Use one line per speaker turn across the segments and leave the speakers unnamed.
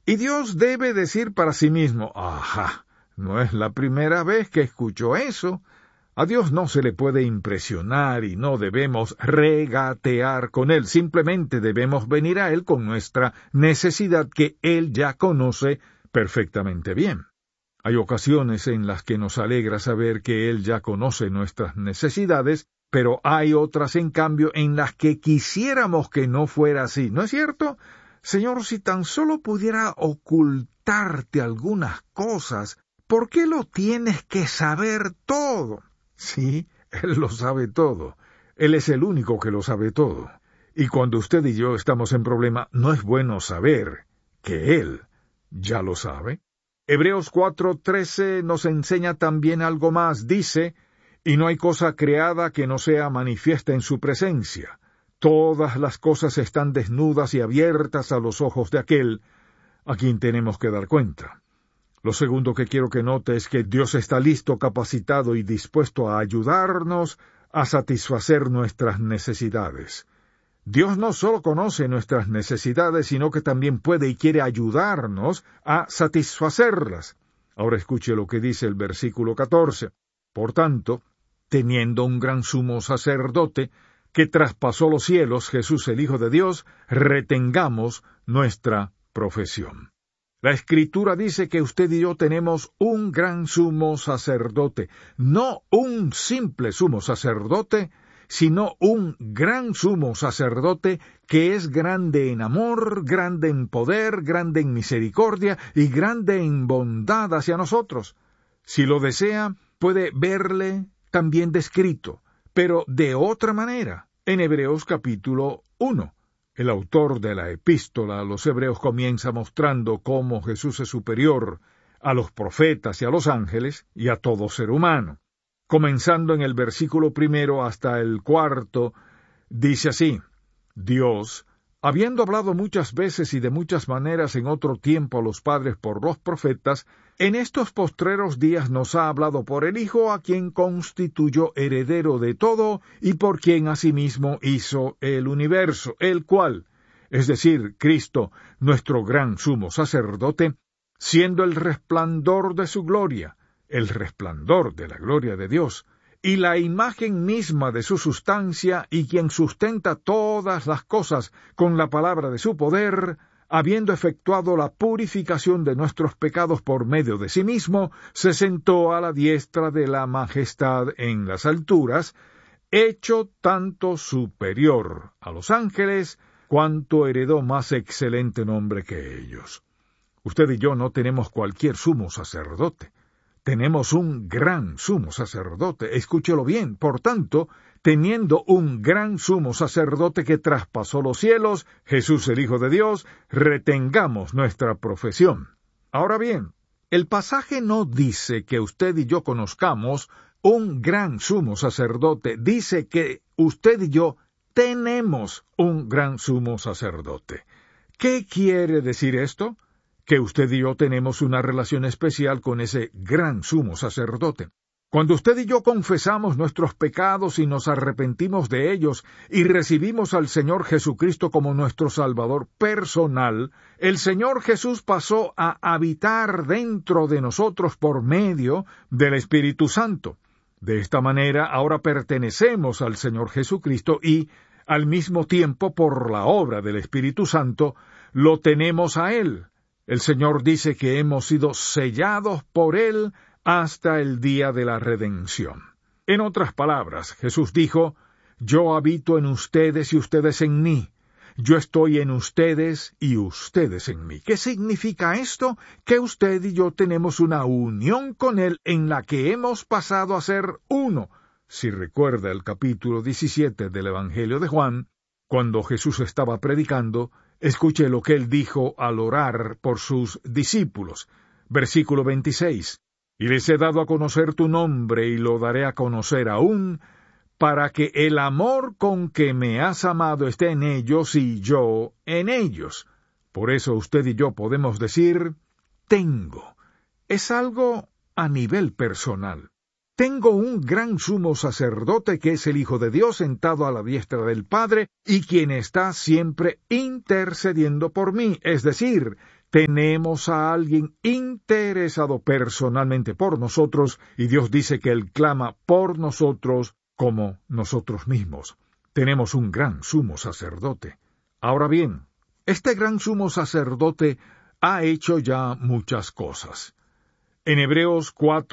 Y Dios debe decir para sí mismo, ¡ajá! No es la primera vez que escucho eso. A Dios no se le puede impresionar y no debemos regatear con Él. Simplemente debemos venir a Él con nuestra necesidad que Él ya conoce perfectamente bien. Hay ocasiones en las que nos alegra saber que Él ya conoce nuestras necesidades, pero hay otras, en cambio, en las que quisiéramos que no fuera así. ¿No es cierto? Señor, si tan solo pudiera ocultarte algunas cosas, ¿por qué lo tienes que saber todo? Sí, Él lo sabe todo. Él es el único que lo sabe todo. Y cuando usted y yo estamos en problema, no es bueno saber que Él ya lo sabe. Hebreos 4:13 nos enseña también algo más. Dice, y no hay cosa creada que no sea manifiesta en su presencia. Todas las cosas están desnudas y abiertas a los ojos de aquel a quien tenemos que dar cuenta. Lo segundo que quiero que note es que Dios está listo, capacitado y dispuesto a ayudarnos a satisfacer nuestras necesidades. Dios no solo conoce nuestras necesidades, sino que también puede y quiere ayudarnos a satisfacerlas. Ahora escuche lo que dice el versículo 14. Por tanto, teniendo un gran sumo sacerdote que traspasó los cielos, Jesús el Hijo de Dios, retengamos nuestra profesión. La Escritura dice que usted y yo tenemos un gran sumo sacerdote, no un simple sumo sacerdote, sino un gran sumo sacerdote que es grande en amor, grande en poder, grande en misericordia y grande en bondad hacia nosotros. Si lo desea, puede verle también descrito, pero de otra manera, en Hebreos capítulo 1. El autor de la epístola a los Hebreos comienza mostrando cómo Jesús es superior a los profetas y a los ángeles y a todo ser humano. Comenzando en el versículo 1 hasta el 4, dice así: Dios, habiendo hablado muchas veces y de muchas maneras en otro tiempo a los padres por los profetas, en estos postreros días nos ha hablado por el Hijo, a quien constituyó heredero de todo y por quien asimismo hizo el universo, el cual, es decir, Cristo, nuestro gran sumo sacerdote, siendo el resplandor de su gloria, el resplandor de la gloria de Dios, y la imagen misma de su sustancia, y quien sustenta todas las cosas con la palabra de su poder, habiendo efectuado la purificación de nuestros pecados por medio de sí mismo, se sentó a la diestra de la majestad en las alturas, hecho tanto superior a los ángeles, cuanto heredó más excelente nombre que ellos. Usted y yo no tenemos cualquier sumo sacerdote. Tenemos un gran sumo sacerdote, escúchelo bien. Por tanto, teniendo un gran sumo sacerdote que traspasó los cielos, Jesús el Hijo de Dios, retengamos nuestra profesión. Ahora bien, el pasaje no dice que usted y yo conozcamos un gran sumo sacerdote, dice que usted y yo tenemos un gran sumo sacerdote. ¿Qué quiere decir esto? Que usted y yo tenemos una relación especial con ese gran sumo sacerdote. Cuando usted y yo confesamos nuestros pecados y nos arrepentimos de ellos y recibimos al Señor Jesucristo como nuestro Salvador personal, el Señor Jesús pasó a habitar dentro de nosotros por medio del Espíritu Santo. De esta manera, ahora pertenecemos al Señor Jesucristo y, al mismo tiempo, por la obra del Espíritu Santo, lo tenemos a Él. El Señor dice que hemos sido sellados por Él hasta el día de la redención. En otras palabras, Jesús dijo, yo habito en ustedes y ustedes en mí. Yo estoy en ustedes y ustedes en mí. ¿Qué significa esto? Que usted y yo tenemos una unión con Él en la que hemos pasado a ser uno. Si recuerda el capítulo 17 del Evangelio de Juan, cuando Jesús estaba predicando, escuche lo que Él dijo al orar por sus discípulos. Versículo 26. Y les he dado a conocer tu nombre y lo daré a conocer aún, para que el amor con que me has amado esté en ellos y yo en ellos. Por eso usted y yo podemos decir, tengo. Es algo a nivel personal. Tengo un gran sumo sacerdote que es el Hijo de Dios sentado a la diestra del Padre y quien está siempre intercediendo por mí. Es decir, tenemos a alguien interesado personalmente por nosotros, y Dios dice que Él clama por nosotros como nosotros mismos. Tenemos un gran sumo sacerdote. Ahora bien, este gran sumo sacerdote ha hecho ya muchas cosas. En Hebreos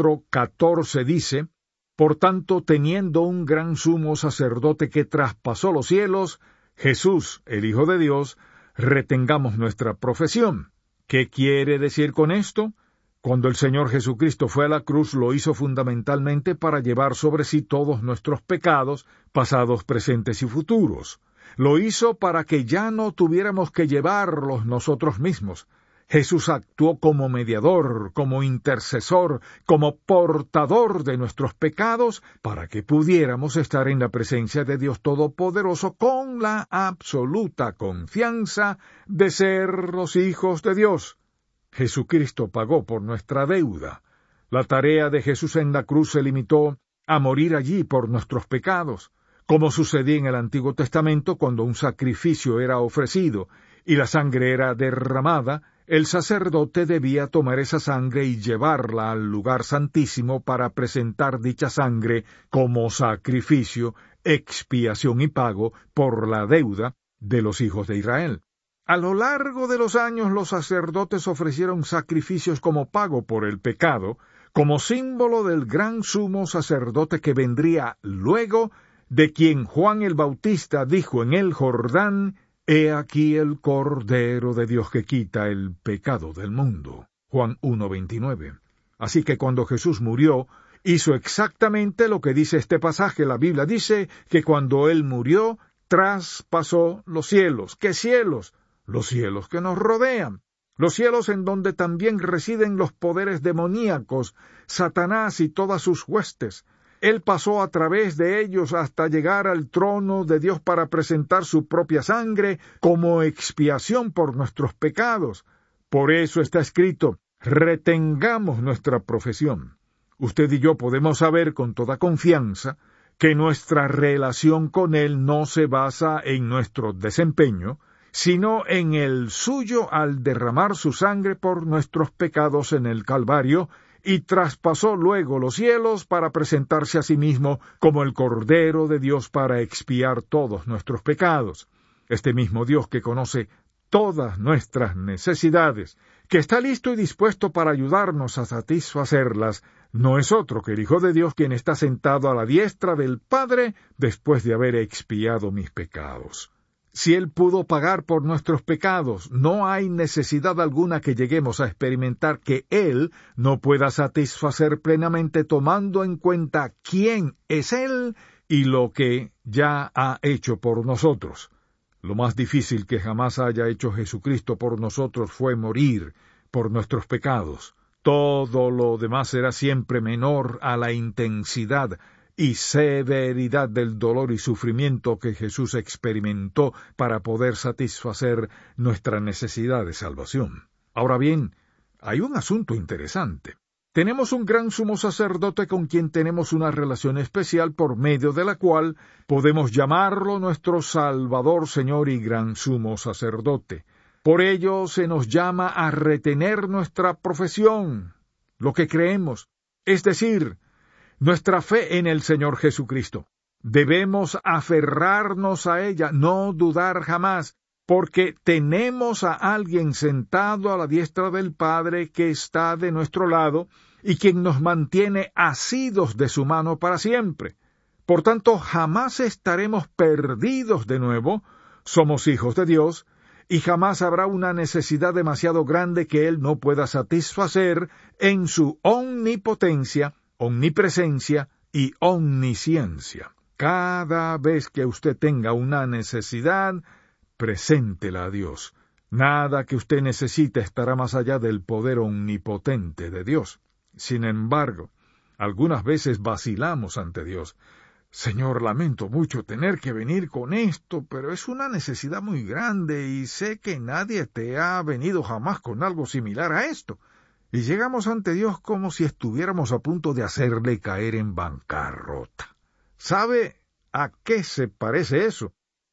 4:14 dice: Por tanto, teniendo un gran sumo sacerdote que traspasó los cielos, Jesús, el Hijo de Dios, retengamos nuestra profesión. ¿Qué quiere decir con esto? Cuando el Señor Jesucristo fue a la cruz, lo hizo fundamentalmente para llevar sobre sí todos nuestros pecados, pasados, presentes y futuros. Lo hizo para que ya no tuviéramos que llevarlos nosotros mismos. Jesús actuó como mediador, como intercesor, como portador de nuestros pecados, para que pudiéramos estar en la presencia de Dios Todopoderoso con la absoluta confianza de ser los hijos de Dios. Jesucristo pagó por nuestra deuda. La tarea de Jesús en la cruz se limitó a morir allí por nuestros pecados, como sucedía en el Antiguo Testamento cuando un sacrificio era ofrecido y la sangre era derramada. El sacerdote debía tomar esa sangre y llevarla al lugar santísimo para presentar dicha sangre como sacrificio, expiación y pago por la deuda de los hijos de Israel. A lo largo de los años los sacerdotes ofrecieron sacrificios como pago por el pecado, como símbolo del gran sumo sacerdote que vendría luego, de quien Juan el Bautista dijo en el Jordán: He aquí el Cordero de Dios que quita el pecado del mundo. Juan 1:29. Así que cuando Jesús murió, hizo exactamente lo que dice este pasaje. La Biblia dice que cuando Él murió, traspasó los cielos. ¿Qué cielos? Los cielos que nos rodean. Los cielos en donde también residen los poderes demoníacos, Satanás y todas sus huestes. Él pasó a través de ellos hasta llegar al trono de Dios para presentar su propia sangre como expiación por nuestros pecados. Por eso está escrito: retengamos nuestra profesión. Usted y yo podemos saber con toda confianza que nuestra relación con Él no se basa en nuestro desempeño, sino en el suyo al derramar su sangre por nuestros pecados en el Calvario, y traspasó luego los cielos para presentarse a sí mismo como el Cordero de Dios para expiar todos nuestros pecados. Este mismo Dios que conoce todas nuestras necesidades, que está listo y dispuesto para ayudarnos a satisfacerlas, no es otro que el Hijo de Dios, quien está sentado a la diestra del Padre después de haber expiado mis pecados. Si Él pudo pagar por nuestros pecados, no hay necesidad alguna que lleguemos a experimentar que Él no pueda satisfacer plenamente, tomando en cuenta quién es Él y lo que ya ha hecho por nosotros. Lo más difícil que jamás haya hecho Jesucristo por nosotros fue morir por nuestros pecados. Todo lo demás era siempre menor a la intensidad y severidad del dolor y sufrimiento que Jesús experimentó para poder satisfacer nuestra necesidad de salvación. Ahora bien, hay un asunto interesante. Tenemos un gran sumo sacerdote con quien tenemos una relación especial por medio de la cual podemos llamarlo nuestro Salvador, Señor y gran sumo sacerdote. Por ello se nos llama a retener nuestra profesión, lo que creemos, es decir, nuestra fe en el Señor Jesucristo. Debemos aferrarnos a ella, no dudar jamás, porque tenemos a alguien sentado a la diestra del Padre que está de nuestro lado y quien nos mantiene asidos de su mano para siempre. Por tanto, jamás estaremos perdidos de nuevo, somos hijos de Dios, y jamás habrá una necesidad demasiado grande que Él no pueda satisfacer en su omnipotencia, omnipresencia y omnisciencia. Cada vez que usted tenga una necesidad, preséntela a Dios. Nada que usted necesite estará más allá del poder omnipotente de Dios. Sin embargo, algunas veces vacilamos ante Dios. Señor, lamento mucho tener que venir con esto, pero es una necesidad muy grande y sé que nadie te ha venido jamás con algo similar a esto. Y llegamos ante Dios como si estuviéramos a punto de hacerle caer en bancarrota. ¿Sabe a qué se parece eso?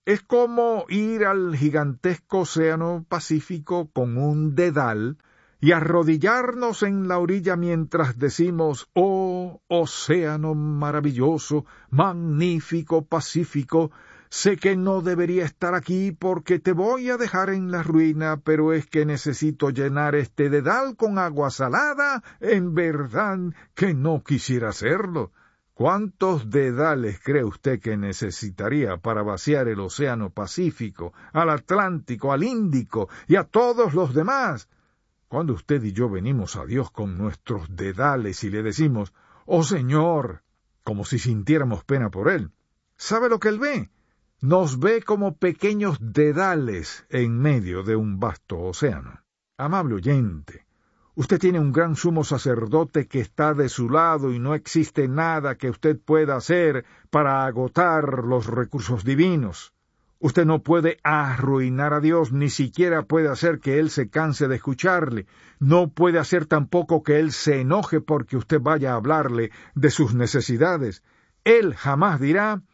Es como ir al gigantesco océano Pacífico con un dedal y arrodillarnos en la orilla mientras decimos, «Oh, océano maravilloso, magnífico Pacífico, sé que no debería estar aquí porque te voy a dejar en la ruina, pero es que necesito llenar este dedal con agua salada, en verdad que no quisiera hacerlo». ¿Cuántos dedales cree usted que necesitaría para vaciar el océano Pacífico, al Atlántico, al Índico y a todos los demás? Cuando usted y yo venimos a Dios con nuestros dedales y le decimos, «Oh Señor», como si sintiéramos pena por Él, ¿sabe lo que Él ve? Nos ve como pequeños dedales en medio de un vasto océano. Amable oyente, usted tiene un gran sumo sacerdote que está de su lado y no existe nada que usted pueda hacer para agotar los recursos divinos. Usted no puede arruinar a Dios, ni siquiera puede hacer que Él se canse de escucharle. No puede hacer tampoco que Él se enoje porque usted vaya a hablarle de sus necesidades. Él jamás dirá,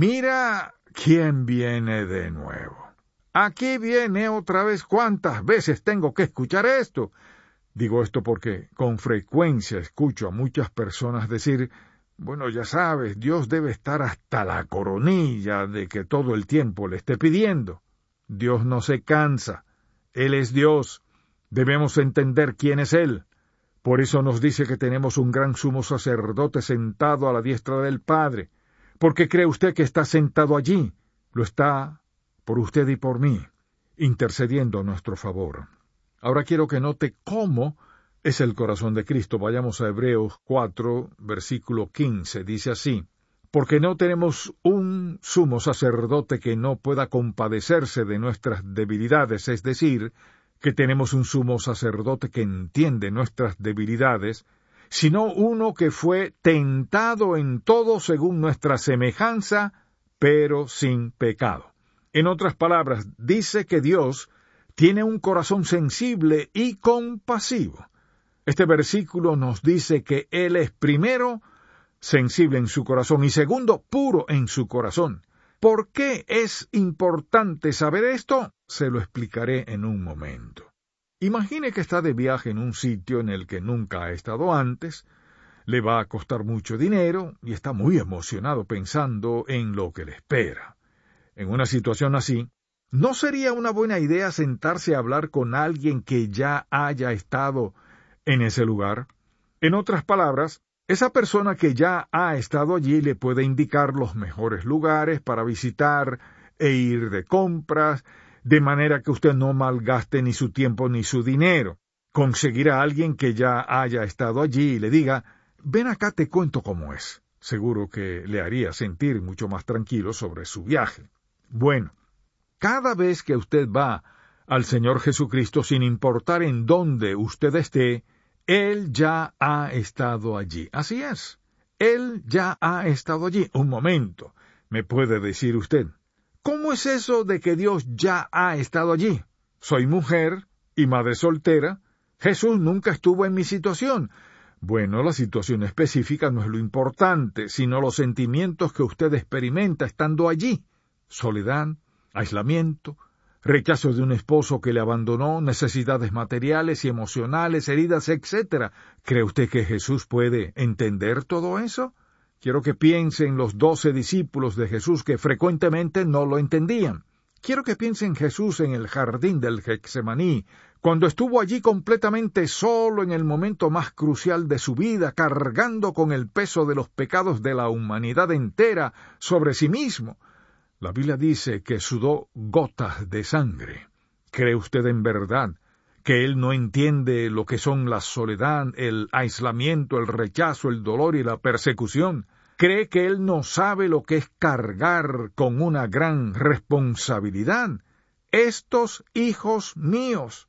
«Mira quién viene de nuevo. Aquí viene otra vez, ¿cuántas veces tengo que escuchar esto?» Digo esto porque con frecuencia escucho a muchas personas decir, «Bueno, ya sabes, Dios debe estar hasta la coronilla de que todo el tiempo le esté pidiendo». Dios no se cansa. Él es Dios. Debemos entender quién es Él. Por eso nos dice que tenemos un gran sumo sacerdote sentado a la diestra del Padre. ¿Por qué cree usted que está sentado allí? Lo está por usted y por mí, intercediendo a nuestro favor. Ahora quiero que note cómo es el corazón de Cristo. Vayamos a Hebreos 4, versículo 15. Dice así, «Porque no tenemos un sumo sacerdote que no pueda compadecerse de nuestras debilidades», es decir, que tenemos un sumo sacerdote que entiende nuestras debilidades, sino uno que fue tentado en todo según nuestra semejanza, pero sin pecado. En otras palabras, dice que Dios tiene un corazón sensible y compasivo. Este versículo nos dice que Él es primero sensible en su corazón y segundo puro en su corazón. ¿Por qué es importante saber esto? Se lo explicaré en un momento. Imagine que está de viaje en un sitio en el que nunca ha estado antes, le va a costar mucho dinero y está muy emocionado pensando en lo que le espera. En una situación así, ¿no sería una buena idea sentarse a hablar con alguien que ya haya estado en ese lugar? En otras palabras, esa persona que ya ha estado allí le puede indicar los mejores lugares para visitar e ir de compras, de manera que usted no malgaste ni su tiempo ni su dinero. Conseguir a alguien que ya haya estado allí y le diga, «Ven acá, te cuento cómo es». Seguro que le haría sentir mucho más tranquilo sobre su viaje. Bueno, cada vez que usted va al Señor Jesucristo, sin importar en dónde usted esté, Él ya ha estado allí. Así es, Él ya ha estado allí. Un momento, me puede decir usted, ¿cómo es eso de que Dios ya ha estado allí? Soy mujer y madre soltera. Jesús nunca estuvo en mi situación. Bueno, la situación específica no es lo importante, sino los sentimientos que usted experimenta estando allí. Soledad, aislamiento, rechazo de un esposo que le abandonó, necesidades materiales y emocionales, heridas, etc. ¿Cree usted que Jesús puede entender todo eso? Quiero que piense en los 12 discípulos de Jesús que frecuentemente no lo entendían. Quiero que piense en Jesús en el jardín del Getsemaní, cuando estuvo allí completamente solo en el momento más crucial de su vida, cargando con el peso de los pecados de la humanidad entera sobre sí mismo. La Biblia dice que sudó gotas de sangre. ¿Cree usted en verdad que Él no entiende lo que son la soledad, el aislamiento, el rechazo, el dolor y la persecución? ¿Cree que Él no sabe lo que es cargar con una gran responsabilidad? Estos hijos míos,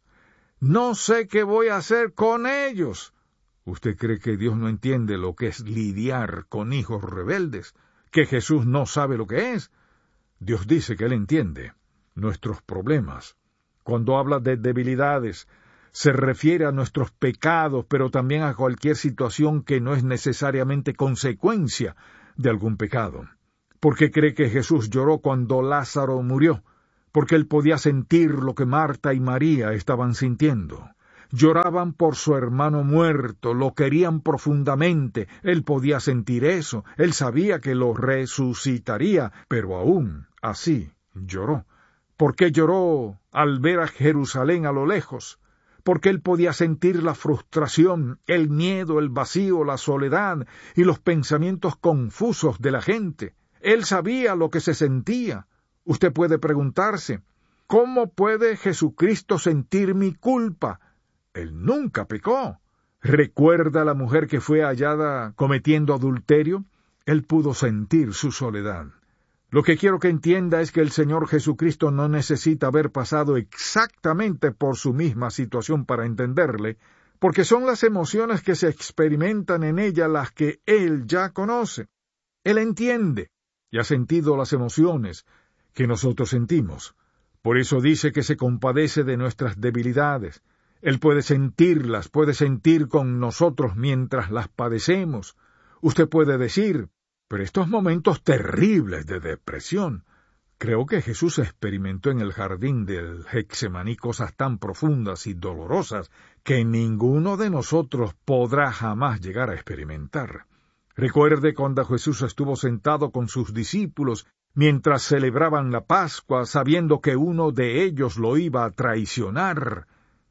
no sé qué voy a hacer con ellos. ¿Usted cree que Dios no entiende lo que es lidiar con hijos rebeldes? ¿Que Jesús no sabe lo que es? Dios dice que Él entiende nuestros problemas. Cuando habla de debilidades, se refiere a nuestros pecados, pero también a cualquier situación que no es necesariamente consecuencia de algún pecado. ¿Por qué cree que Jesús lloró cuando Lázaro murió? Porque él podía sentir lo que Marta y María estaban sintiendo. Lloraban por su hermano muerto, lo querían profundamente, él podía sentir eso, él sabía que lo resucitaría, pero aún así lloró. ¿Por qué lloró al ver a Jerusalén a lo lejos? Porque él podía sentir la frustración, el miedo, el vacío, la soledad y los pensamientos confusos de la gente. Él sabía lo que se sentía. Usted puede preguntarse, ¿cómo puede Jesucristo sentir mi culpa? Él nunca pecó. ¿Recuerda a la mujer que fue hallada cometiendo adulterio? Él pudo sentir su soledad. Lo que quiero que entienda es que el Señor Jesucristo no necesita haber pasado exactamente por su misma situación para entenderle, porque son las emociones que se experimentan en ella las que Él ya conoce. Él entiende y ha sentido las emociones que nosotros sentimos. Por eso dice que se compadece de nuestras debilidades. Él puede sentirlas, puede sentir con nosotros mientras las padecemos. Usted puede decir, pero estos momentos terribles de depresión. Creo que Jesús experimentó en el jardín del Getsemaní cosas tan profundas y dolorosas que ninguno de nosotros podrá jamás llegar a experimentar. Recuerde cuando Jesús estuvo sentado con sus discípulos mientras celebraban la Pascua, sabiendo que uno de ellos lo iba a traicionar.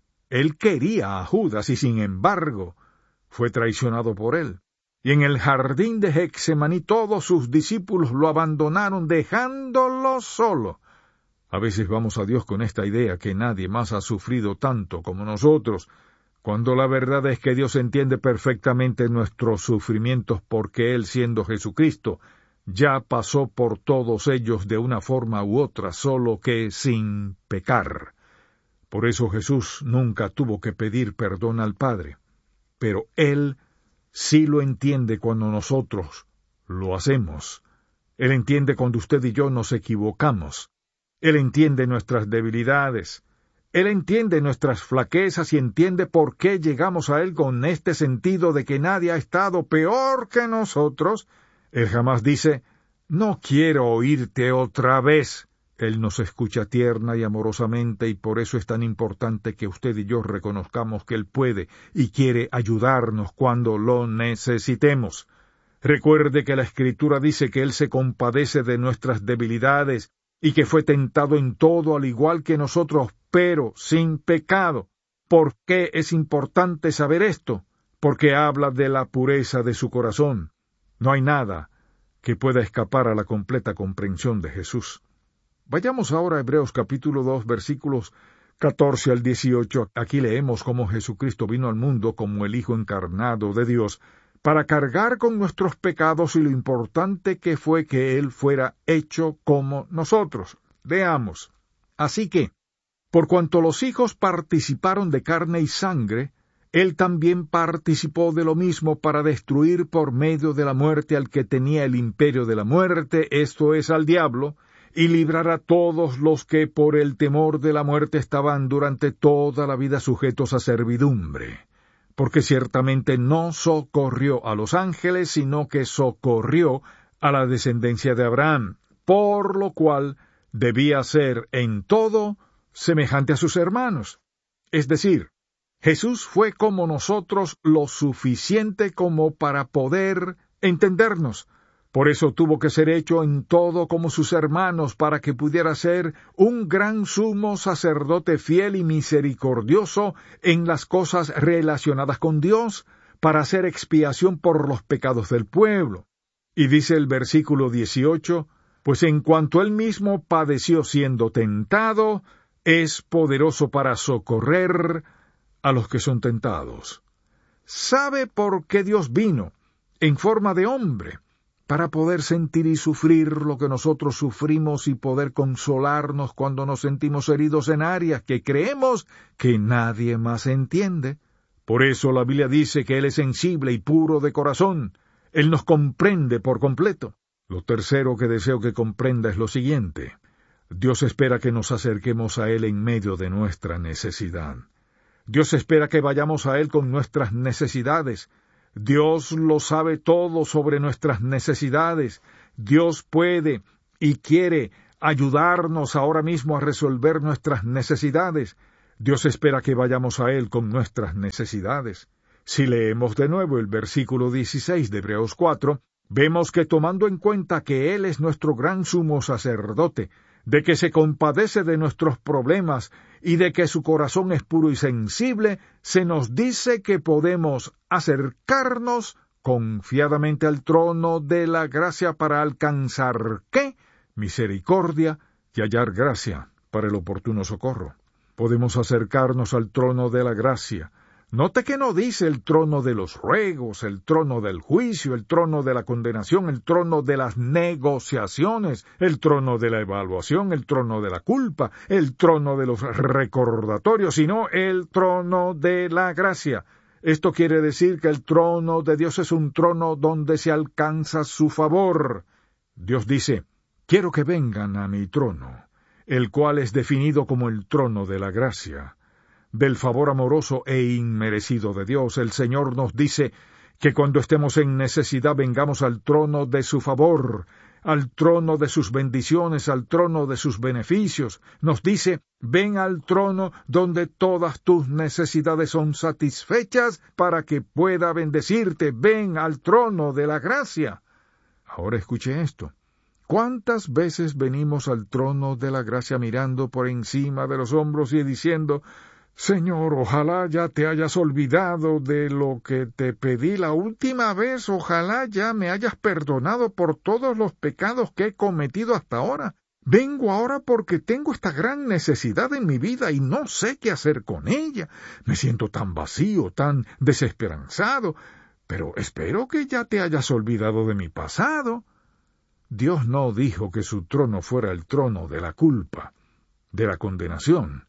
Él quería a Judas y, sin embargo, fue traicionado por él. Y en el jardín de Getsemaní todos sus discípulos lo abandonaron, dejándolo solo. A veces vamos a Dios con esta idea que nadie más ha sufrido tanto como nosotros, cuando la verdad es que Dios entiende perfectamente nuestros sufrimientos porque Él, siendo Jesucristo, ya pasó por todos ellos de una forma u otra, solo que sin pecar. Por eso Jesús nunca tuvo que pedir perdón al Padre. Pero Él sí lo entiende cuando nosotros lo hacemos. Él entiende cuando usted y yo nos equivocamos. Él entiende nuestras debilidades. Él entiende nuestras flaquezas y entiende por qué llegamos a Él con este sentido de que nadie ha estado peor que nosotros. Él jamás dice, no quiero oírte otra vez. Él nos escucha tierna y amorosamente y por eso es tan importante que usted y yo reconozcamos que Él puede y quiere ayudarnos cuando lo necesitemos. Recuerde que la Escritura dice que Él se compadece de nuestras debilidades y que fue tentado en todo al igual que nosotros, pero sin pecado. ¿Por qué es importante saber esto? Porque habla de la pureza de su corazón. No hay nada que pueda escapar a la completa comprensión de Jesús. Vayamos ahora a Hebreos capítulo 2, versículos 14 al 18. Aquí leemos cómo Jesucristo vino al mundo como el Hijo encarnado de Dios para cargar con nuestros pecados y lo importante que fue que Él fuera hecho como nosotros. Veamos. Así que, por cuanto los hijos participaron de carne y sangre, Él también participó de lo mismo para destruir por medio de la muerte al que tenía el imperio de la muerte, esto es, al diablo, y librar a todos los que por el temor de la muerte estaban durante toda la vida sujetos a servidumbre. Porque ciertamente no socorrió a los ángeles, sino que socorrió a la descendencia de Abraham, por lo cual debía ser en todo semejante a sus hermanos. Es decir, Jesús fue como nosotros lo suficiente como para poder entendernos. Por eso tuvo que ser hecho en todo como sus hermanos, para que pudiera ser un gran sumo sacerdote fiel y misericordioso en las cosas relacionadas con Dios, para hacer expiación por los pecados del pueblo. Y dice el versículo 18, pues en cuanto él mismo padeció siendo tentado, es poderoso para socorrer a los que son tentados. ¿Sabe por qué Dios vino en forma de hombre? Para poder sentir y sufrir lo que nosotros sufrimos y poder consolarnos cuando nos sentimos heridos en áreas que creemos que nadie más entiende. Por eso la Biblia dice que Él es sensible y puro de corazón. Él nos comprende por completo. Lo tercero que deseo que comprenda es lo siguiente. Dios espera que nos acerquemos a Él en medio de nuestra necesidad. Dios espera que vayamos a Él con nuestras necesidades. Dios lo sabe todo sobre nuestras necesidades. Dios puede y quiere ayudarnos ahora mismo a resolver nuestras necesidades. Dios espera que vayamos a Él con nuestras necesidades. Si leemos de nuevo el versículo 16 de Hebreos 4, vemos que tomando en cuenta que Él es nuestro gran sumo sacerdote, de que se compadece de nuestros problemas y de que su corazón es puro y sensible, se nos dice que podemos acercarnos confiadamente al trono de la gracia para alcanzar, ¿qué? Misericordia y hallar gracia para el oportuno socorro. Podemos acercarnos al trono de la gracia. Note que no dice el trono de los ruegos, el trono del juicio, el trono de la condenación, el trono de las negociaciones, el trono de la evaluación, el trono de la culpa, el trono de los recordatorios, sino el trono de la gracia. Esto quiere decir que el trono de Dios es un trono donde se alcanza su favor. Dios dice, quiero que vengan a mi trono, el cual es definido como el trono de la gracia. Del favor amoroso e inmerecido de Dios, el Señor nos dice que cuando estemos en necesidad vengamos al trono de su favor, al trono de sus bendiciones, al trono de sus beneficios. Nos dice, ven al trono donde todas tus necesidades son satisfechas para que pueda bendecirte. Ven al trono de la gracia. Ahora escuche esto. ¿Cuántas veces venimos al trono de la gracia mirando por encima de los hombros y diciendo, Señor, ojalá ya te hayas olvidado de lo que te pedí la última vez, ojalá ya me hayas perdonado por todos los pecados que he cometido hasta ahora. Vengo ahora porque tengo esta gran necesidad en mi vida y no sé qué hacer con ella. Me siento tan vacío, tan desesperanzado, pero espero que ya te hayas olvidado de mi pasado. Dios no dijo que su trono fuera el trono de la culpa, de la condenación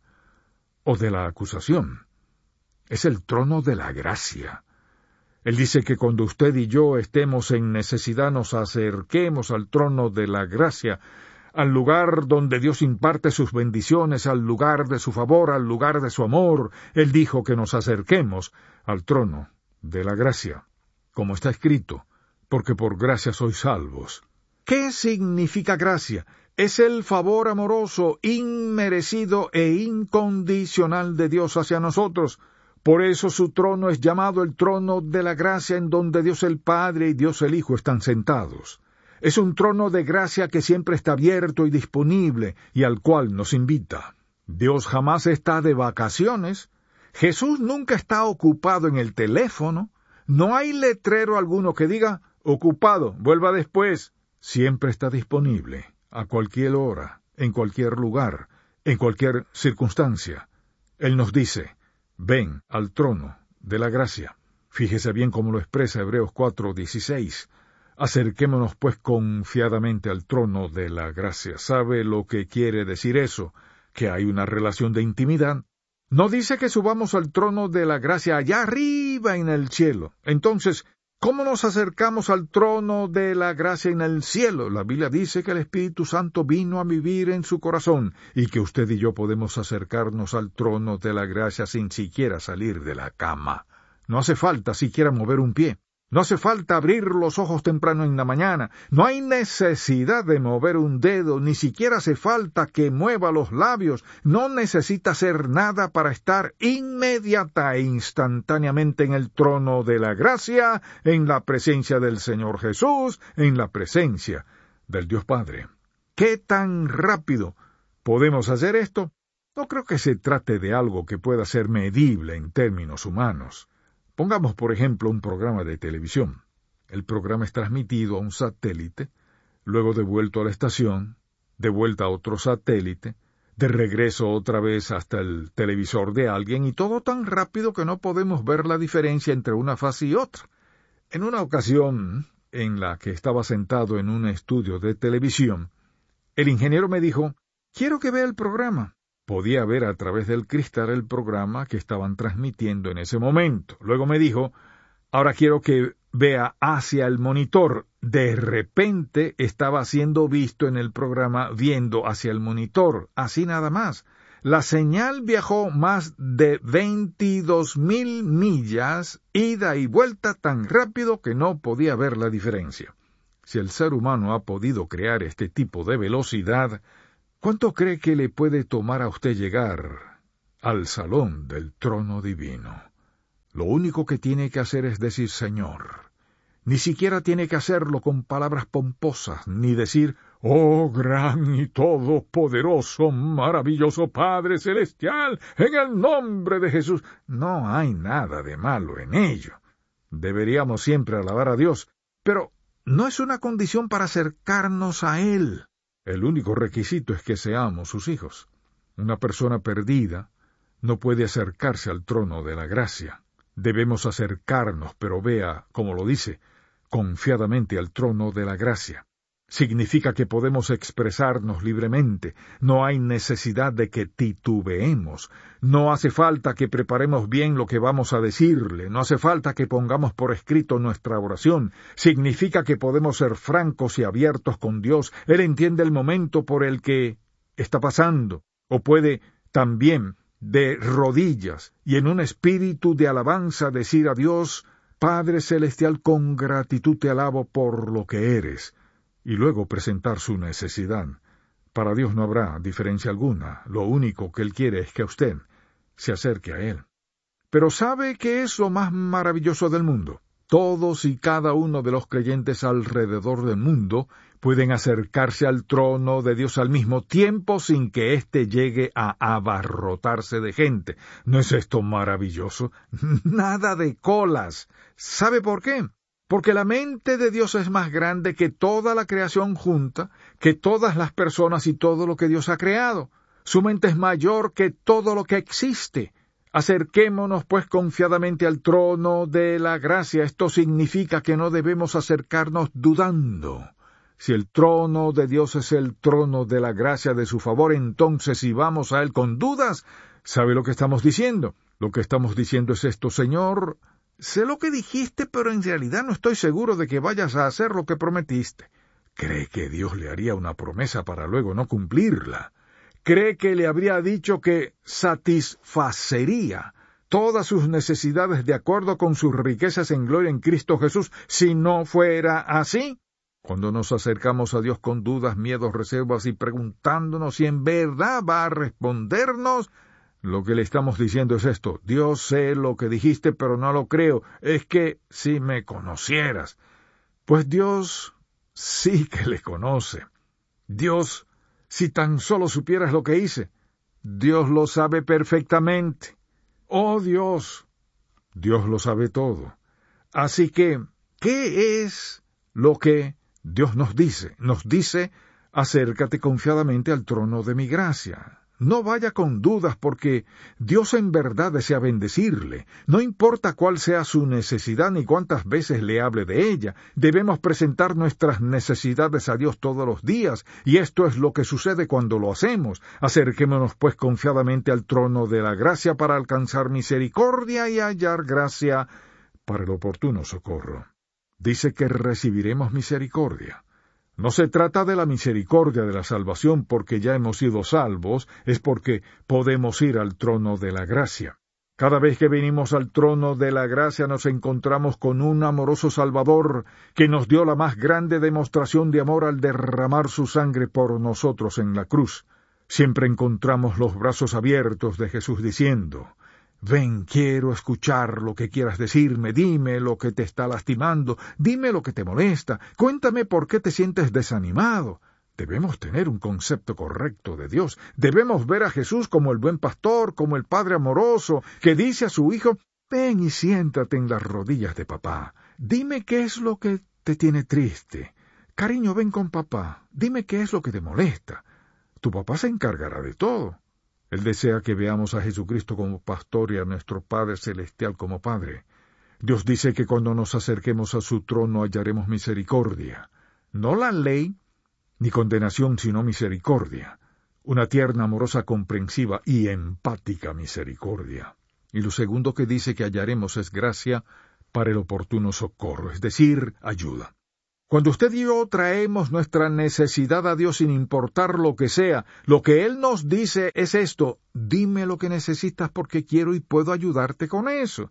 o de la acusación. Es el trono de la gracia. Él dice que cuando usted y yo estemos en necesidad nos acerquemos al trono de la gracia, al lugar donde Dios imparte sus bendiciones, al lugar de su favor, al lugar de su amor. Él dijo que nos acerquemos al trono de la gracia, como está escrito, porque por gracia sois salvos. ¿Qué significa gracia? Es el favor amoroso, inmerecido e incondicional de Dios hacia nosotros. Por eso su trono es llamado el trono de la gracia, en donde Dios el Padre y Dios el Hijo están sentados. Es un trono de gracia que siempre está abierto y disponible, y al cual nos invita. Dios jamás está de vacaciones. Jesús nunca está ocupado en el teléfono. No hay letrero alguno que diga, ocupado, vuelva después. Siempre está disponible, a cualquier hora, en cualquier lugar, en cualquier circunstancia. Él nos dice, ven al trono de la gracia. Fíjese bien cómo lo expresa Hebreos 4:16. Acerquémonos pues confiadamente al trono de la gracia. ¿Sabe lo que quiere decir eso? Que hay una relación de intimidad. No dice que subamos al trono de la gracia allá arriba en el cielo. Entonces, ¿cómo nos acercamos al trono de la gracia en el cielo? La Biblia dice que el Espíritu Santo vino a vivir en su corazón y que usted y yo podemos acercarnos al trono de la gracia sin siquiera salir de la cama. No hace falta siquiera mover un pie. No hace falta abrir los ojos temprano en la mañana. No hay necesidad de mover un dedo, ni siquiera hace falta que mueva los labios. No necesita hacer nada para estar inmediata e instantáneamente en el trono de la gracia, en la presencia del Señor Jesús, en la presencia del Dios Padre. ¿Qué tan rápido podemos hacer esto? No creo que se trate de algo que pueda ser medible en términos humanos. Pongamos, por ejemplo, un programa de televisión. El programa es transmitido a un satélite, luego devuelto a la estación, de vuelta a otro satélite, de regreso otra vez hasta el televisor de alguien, y todo tan rápido que no podemos ver la diferencia entre una fase y otra. En una ocasión en la que estaba sentado en un estudio de televisión, el ingeniero me dijo, «Quiero que vea el programa». Podía ver a través del cristal el programa que estaban transmitiendo en ese momento. Luego me dijo, ahora quiero que vea hacia el monitor. De repente estaba siendo visto en el programa viendo hacia el monitor, así nada más. La señal viajó más de 22,000 millas, ida y vuelta tan rápido que no podía ver la diferencia. Si el ser humano ha podido crear este tipo de velocidad, ¿cuánto cree que le puede tomar a usted llegar al salón del trono divino? Lo único que tiene que hacer es decir Señor. Ni siquiera tiene que hacerlo con palabras pomposas, ni decir, «Oh, gran y todopoderoso, maravilloso Padre Celestial, en el nombre de Jesús». No hay nada de malo en ello. Deberíamos siempre alabar a Dios, pero no es una condición para acercarnos a Él. El único requisito es que seamos sus hijos. Una persona perdida no puede acercarse al trono de la gracia. Debemos acercarnos, pero vea, como lo dice, confiadamente al trono de la gracia. Significa que podemos expresarnos libremente. No hay necesidad de que titubeemos. No hace falta que preparemos bien lo que vamos a decirle. No hace falta que pongamos por escrito nuestra oración. Significa que podemos ser francos y abiertos con Dios. Él entiende el momento por el que está pasando. O puede también, de rodillas y en un espíritu de alabanza, decir a Dios, «Padre Celestial, con gratitud te alabo por lo que eres», y luego presentar su necesidad. Para Dios no habrá diferencia alguna. Lo único que Él quiere es que usted se acerque a Él. Pero ¿sabe qué es lo más maravilloso del mundo? Todos y cada uno de los creyentes alrededor del mundo pueden acercarse al trono de Dios al mismo tiempo sin que éste llegue a abarrotarse de gente. ¿No es esto maravilloso? Nada de colas. ¿Sabe por qué? Porque la mente de Dios es más grande que toda la creación junta, que todas las personas y todo lo que Dios ha creado. Su mente es mayor que todo lo que existe. Acerquémonos pues confiadamente al trono de la gracia. Esto significa que no debemos acercarnos dudando. Si el trono de Dios es el trono de la gracia de su favor, entonces si vamos a Él con dudas, ¿sabe lo que estamos diciendo? Lo que estamos diciendo es esto: Señor, sé lo que dijiste, pero en realidad no estoy seguro de que vayas a hacer lo que prometiste. ¿Cree que Dios le haría una promesa para luego no cumplirla? ¿Cree que le habría dicho que satisfacería todas sus necesidades de acuerdo con sus riquezas en gloria en Cristo Jesús si no fuera así? Cuando nos acercamos a Dios con dudas, miedos, reservas y preguntándonos si en verdad va a respondernos, lo que le estamos diciendo es esto: Dios, sé lo que dijiste, pero no lo creo. Es que si me conocieras. Pues Dios sí que le conoce. Dios, si tan solo supieras lo que hice. Dios lo sabe perfectamente. Oh Dios, Dios lo sabe todo. Así que, ¿qué es lo que Dios nos dice? Nos dice, acércate confiadamente al trono de mi gracia. No vaya con dudas, porque Dios en verdad desea bendecirle. No importa cuál sea su necesidad ni cuántas veces le hable de ella. Debemos presentar nuestras necesidades a Dios todos los días, y esto es lo que sucede cuando lo hacemos. Acerquémonos pues confiadamente al trono de la gracia para alcanzar misericordia y hallar gracia para el oportuno socorro. Dice que recibiremos misericordia. No se trata de la misericordia de la salvación porque ya hemos sido salvos, es porque podemos ir al trono de la gracia. Cada vez que venimos al trono de la gracia nos encontramos con un amoroso Salvador que nos dio la más grande demostración de amor al derramar su sangre por nosotros en la cruz. Siempre encontramos los brazos abiertos de Jesús diciendo: «Ven, quiero escuchar lo que quieras decirme, dime lo que te está lastimando, dime lo que te molesta, cuéntame por qué te sientes desanimado». Debemos tener un concepto correcto de Dios. Debemos ver a Jesús como el buen pastor, como el Padre amoroso, que dice a su Hijo: «Ven y siéntate en las rodillas de papá. Dime qué es lo que te tiene triste. Cariño, ven con papá. Dime qué es lo que te molesta. Tu papá se encargará de todo». Él desea que veamos a Jesucristo como pastor y a nuestro Padre Celestial como Padre. Dios dice que cuando nos acerquemos a su trono hallaremos misericordia. No la ley, ni condenación, sino misericordia. Una tierna, amorosa, comprensiva y empática misericordia. Y lo segundo que dice que hallaremos es gracia para el oportuno socorro, es decir, ayuda. Cuando usted y yo traemos nuestra necesidad a Dios sin importar lo que sea, lo que Él nos dice es esto: dime lo que necesitas porque quiero y puedo ayudarte con eso.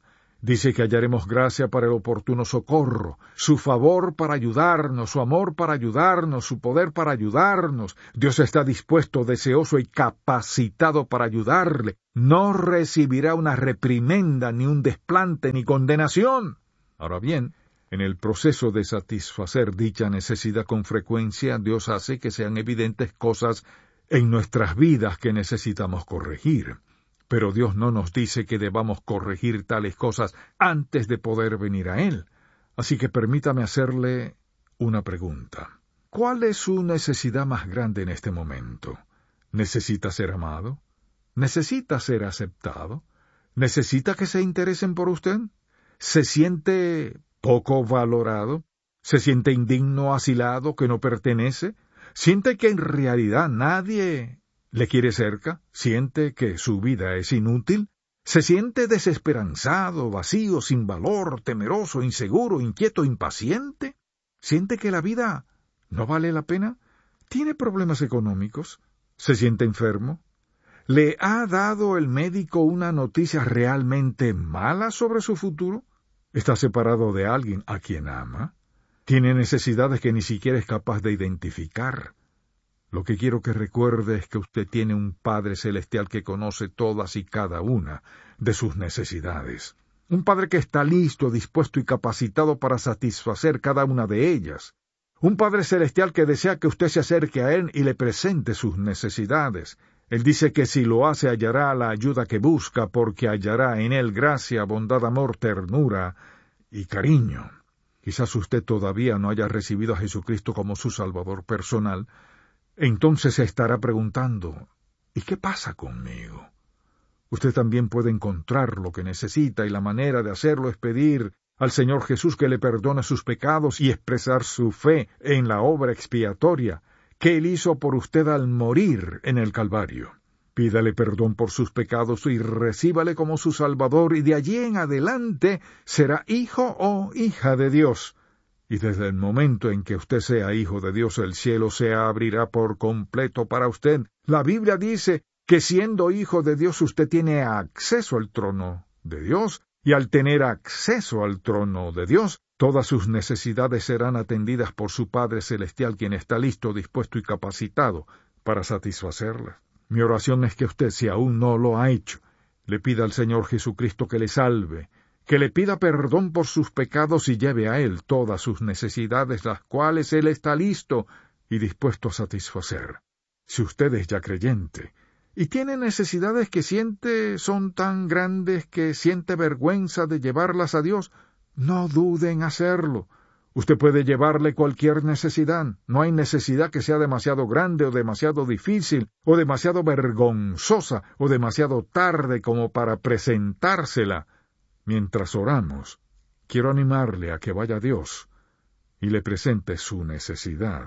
Dice que hallaremos gracia para el oportuno socorro, su favor para ayudarnos, su amor para ayudarnos, su poder para ayudarnos. Dios está dispuesto, deseoso y capacitado para ayudarle. No recibirá una reprimenda, ni un desplante, ni condenación. Ahora bien, en el proceso de satisfacer dicha necesidad con frecuencia, Dios hace que sean evidentes cosas en nuestras vidas que necesitamos corregir. Pero Dios no nos dice que debamos corregir tales cosas antes de poder venir a Él. Así que permítame hacerle una pregunta. ¿Cuál es su necesidad más grande en este momento? ¿Necesita ser amado? ¿Necesita ser aceptado? ¿Necesita que se interesen por usted? ¿Se siente poco valorado? ¿Se siente indigno, asilado, que no pertenece? ¿Siente que en realidad nadie le quiere cerca? ¿Siente que su vida es inútil? ¿Se siente desesperanzado, vacío, sin valor, temeroso, inseguro, inquieto, impaciente? ¿Siente que la vida no vale la pena? ¿Tiene problemas económicos? ¿Se siente enfermo? ¿Le ha dado el médico una noticia realmente mala sobre su futuro? ¿Está separado de alguien a quien ama? ¿Tiene necesidades que ni siquiera es capaz de identificar? Lo que quiero que recuerde es que usted tiene un Padre Celestial que conoce todas y cada una de sus necesidades. Un Padre que está listo, dispuesto y capacitado para satisfacer cada una de ellas. Un Padre Celestial que desea que usted se acerque a Él y le presente sus necesidades. Él dice que si lo hace hallará la ayuda que busca, porque hallará en Él gracia, bondad, amor, ternura y cariño. Quizás usted todavía no haya recibido a Jesucristo como su Salvador personal. Entonces se estará preguntando, ¿y qué pasa conmigo? Usted también puede encontrar lo que necesita y la manera de hacerlo es pedir al Señor Jesús que le perdone sus pecados y expresar su fe en la obra expiatoria que Él hizo por usted al morir en el Calvario. Pídale perdón por sus pecados y recíbale como su Salvador, y de allí en adelante será hijo o hija de Dios. Y desde el momento en que usted sea hijo de Dios, el cielo se abrirá por completo para usted. La Biblia dice que siendo hijo de Dios usted tiene acceso al trono de Dios, y al tener acceso al trono de Dios, todas sus necesidades serán atendidas por su Padre Celestial, quien está listo, dispuesto y capacitado para satisfacerlas. Mi oración es que usted, si aún no lo ha hecho, le pida al Señor Jesucristo que le salve, que le pida perdón por sus pecados y lleve a Él todas sus necesidades, las cuales Él está listo y dispuesto a satisfacer. Si usted es ya creyente y tiene necesidades que siente son tan grandes que siente vergüenza de llevarlas a Dios, no dude en hacerlo. Usted puede llevarle cualquier necesidad. No hay necesidad que sea demasiado grande o demasiado difícil o demasiado vergonzosa o demasiado tarde como para presentársela. Mientras oramos, quiero animarle a que vaya a Dios y le presente su necesidad.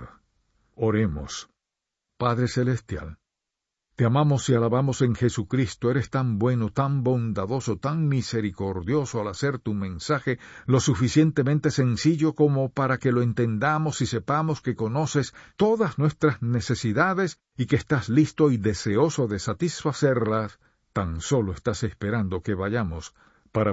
Oremos. Padre Celestial, te amamos y alabamos en Jesucristo. Eres tan bueno, tan bondadoso, tan misericordioso al hacer tu mensaje lo suficientemente sencillo como para que lo entendamos y sepamos que conoces todas nuestras necesidades y que estás listo y deseoso de satisfacerlas. Tan solo estás esperando que vayamos para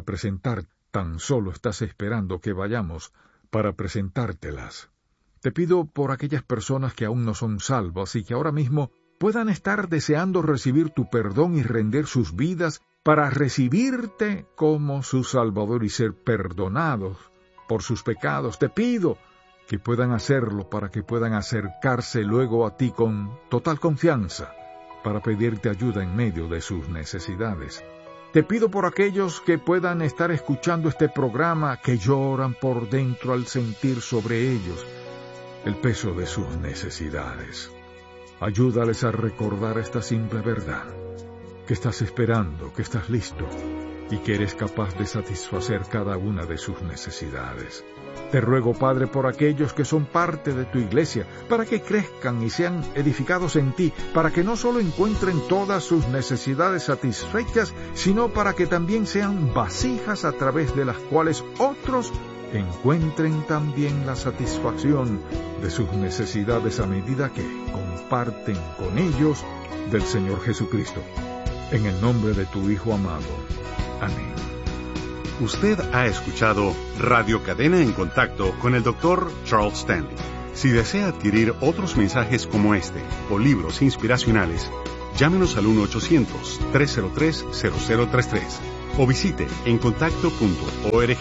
presentártelas. Te pido por aquellas personas que aún no son salvas y que ahora mismo puedan estar deseando recibir tu perdón y render sus vidas para recibirte como su Salvador y ser perdonados por sus pecados. Te pido que puedan hacerlo para que puedan acercarse luego a ti con total confianza para pedirte ayuda en medio de sus necesidades. Te pido por aquellos que puedan estar escuchando este programa, que lloran por dentro al sentir sobre ellos el peso de sus necesidades. Ayúdales a recordar esta simple verdad, que estás esperando, que estás listo y que eres capaz de satisfacer cada una de sus necesidades. Te ruego, Padre, por aquellos que son parte de tu iglesia, para que crezcan y sean edificados en ti, para que no solo encuentren todas sus necesidades satisfechas, sino para que también sean vasijas a través de las cuales otros encuentren también la satisfacción de sus necesidades a medida que comparten con ellos del Señor Jesucristo. En el nombre de tu Hijo amado. Amén.
Usted ha escuchado Radio Cadena en Contacto con el Dr. Charles Stanley. Si desea adquirir otros mensajes como este o libros inspiracionales, llámenos al 1-800-303-0033 o visite encontacto.org.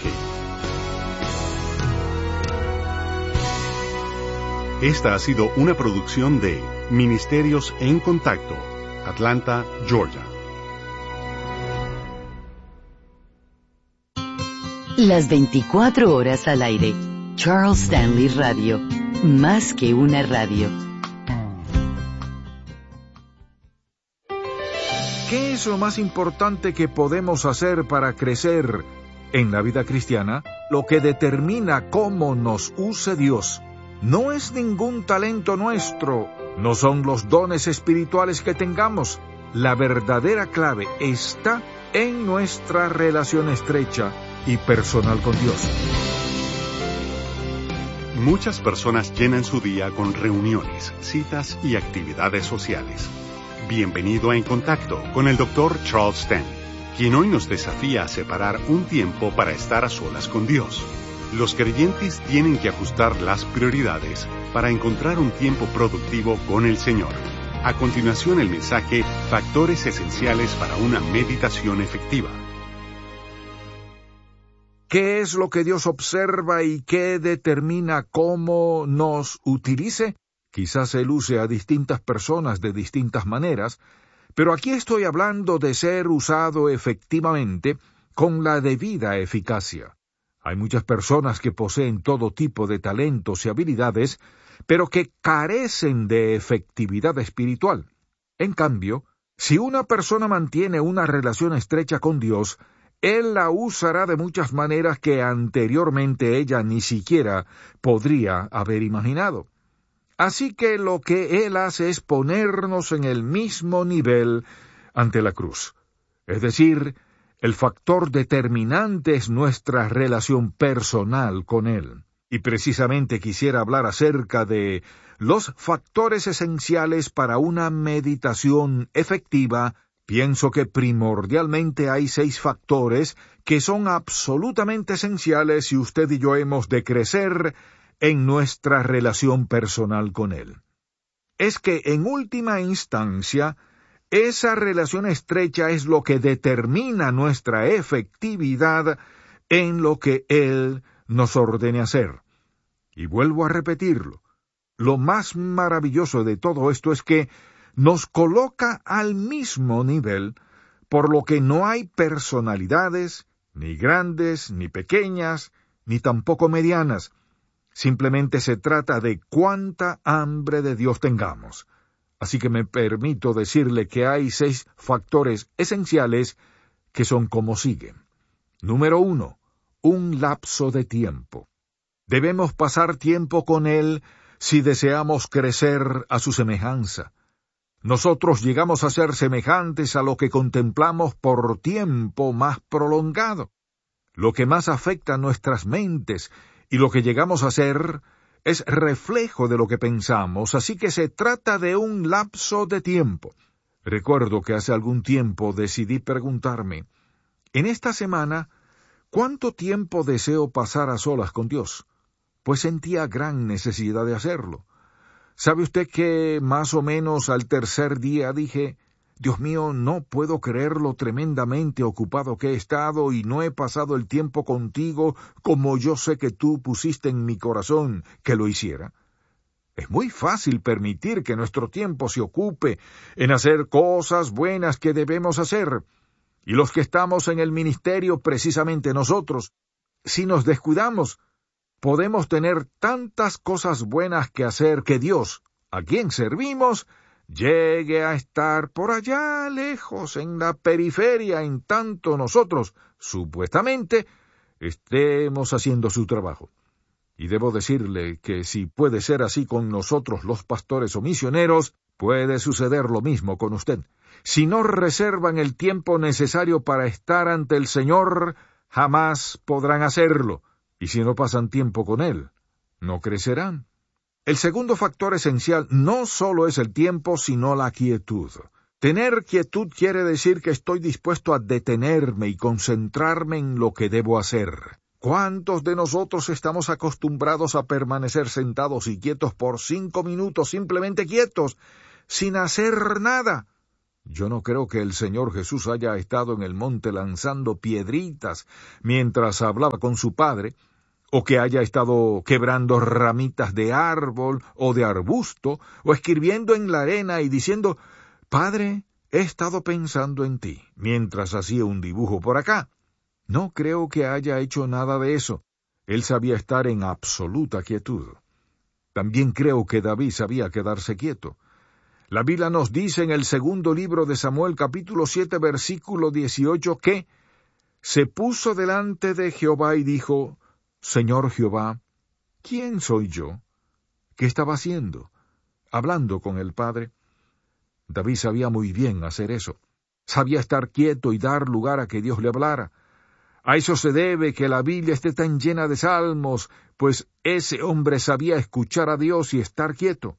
Esta ha sido una producción de Ministerios en Contacto, Atlanta, Georgia.
Las 24 horas al aire. Charles Stanley Radio. Más que una radio.
¿Qué es lo más importante que podemos hacer para crecer en la vida cristiana? Lo que determina cómo nos use Dios no es ningún talento nuestro, no son los dones espirituales que tengamos. La verdadera clave está en nuestra relación estrecha y personal con Dios.
Muchas personas llenan su día con reuniones, citas y actividades sociales. Bienvenido a En Contacto con el Dr. Charles Stanley, quien hoy nos desafía a separar un tiempo para estar a solas con Dios. Los creyentes tienen que ajustar las prioridades para encontrar un tiempo productivo con el Señor. A continuación el mensaje Factores Esenciales para una Meditación Efectiva.
¿Qué es lo que Dios observa y qué determina cómo nos utilice? Quizás Él use a distintas personas de distintas maneras, pero aquí estoy hablando de ser usado efectivamente con la debida eficacia. Hay muchas personas que poseen todo tipo de talentos y habilidades, pero que carecen de efectividad espiritual. En cambio, si una persona mantiene una relación estrecha con Dios, Él la usará de muchas maneras que anteriormente ella ni siquiera podría haber imaginado. Así que lo que Él hace es ponernos en el mismo nivel ante la cruz. Es decir, el factor determinante es nuestra relación personal con Él. Y precisamente quisiera hablar acerca de los factores esenciales para una meditación efectiva. Pienso que primordialmente hay 6 factores que son absolutamente esenciales si usted y yo hemos de crecer en nuestra relación personal con Él. Es que, en última instancia, esa relación estrecha es lo que determina nuestra efectividad en lo que Él nos ordene hacer. Y vuelvo a repetirlo, lo más maravilloso de todo esto es que nos coloca al mismo nivel, por lo que no hay personalidades, ni grandes, ni pequeñas, ni tampoco medianas. Simplemente se trata de cuánta hambre de Dios tengamos. Así que me permito decirle que hay 6 factores esenciales que son como siguen. Número 1, un lapso de tiempo. Debemos pasar tiempo con Él si deseamos crecer a su semejanza. Nosotros llegamos a ser semejantes a lo que contemplamos por tiempo más prolongado. Lo que más afecta a nuestras mentes y lo que llegamos a ser es reflejo de lo que pensamos, así que se trata de un lapso de tiempo. Recuerdo que hace algún tiempo decidí preguntarme, en esta semana, ¿cuánto tiempo deseo pasar a solas con Dios? Pues sentía gran necesidad de hacerlo. ¿Sabe usted que más o menos al tercer día dije, Dios mío, no puedo creer lo tremendamente ocupado que he estado y no he pasado el tiempo contigo como yo sé que tú pusiste en mi corazón que lo hiciera? Es muy fácil permitir que nuestro tiempo se ocupe en hacer cosas buenas que debemos hacer. Y los que estamos en el ministerio, precisamente nosotros, si nos descuidamos, podemos tener tantas cosas buenas que hacer que Dios, a quien servimos, llegue a estar por allá lejos, en la periferia, en tanto nosotros, supuestamente, estemos haciendo su trabajo. Y debo decirle que si puede ser así con nosotros los pastores o misioneros, puede suceder lo mismo con usted. Si no reservan el tiempo necesario para estar ante el Señor, jamás podrán hacerlo. Y si no pasan tiempo con Él, no crecerán. El segundo factor esencial no solo es el tiempo, sino la quietud. Tener quietud quiere decir que estoy dispuesto a detenerme y concentrarme en lo que debo hacer. ¿Cuántos de nosotros estamos acostumbrados a permanecer sentados y quietos por 5 minutos, simplemente quietos, sin hacer nada? Yo no creo que el Señor Jesús haya estado en el monte lanzando piedritas mientras hablaba con su Padre, o que haya estado quebrando ramitas de árbol o de arbusto, o escribiendo en la arena y diciendo, «Padre, he estado pensando en ti», mientras hacía un dibujo por acá. No creo que haya hecho nada de eso. Él sabía estar en absoluta quietud. También creo que David sabía quedarse quieto. La Biblia nos dice en el segundo libro de Samuel, capítulo 7, versículo 18, que se puso delante de Jehová y dijo, «Señor Jehová, ¿quién soy yo?» ¿Qué estaba haciendo? Hablando con el Padre. David sabía muy bien hacer eso. Sabía estar quieto y dar lugar a que Dios le hablara. A eso se debe que la Biblia esté tan llena de salmos, pues ese hombre sabía escuchar a Dios y estar quieto.